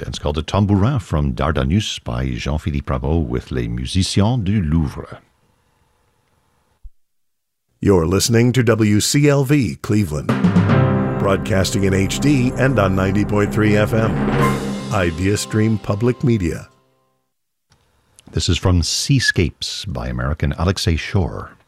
It's called A Tambourin from Dardanus by Jean-Philippe Rameau with Les Musiciens du Louvre. You're listening to WCLV Cleveland, broadcasting in HD and on 90.3 FM. IdeaStream Public Media. This is from Seascapes by American Alexei Shore.